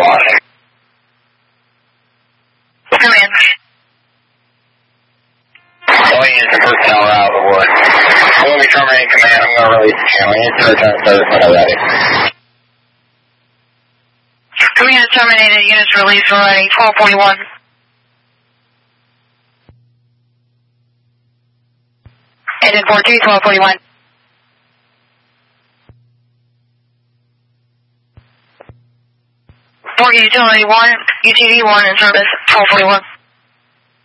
Come in. All units and personnel are out of the wood. We'll be terminating command. I'm going to release the channel. Units to return to service when they're ready. Command terminated. Units released. We're ready. 1241. Engine 42, 1241. Morgan Utility 1, UTV 1 in service, 1241.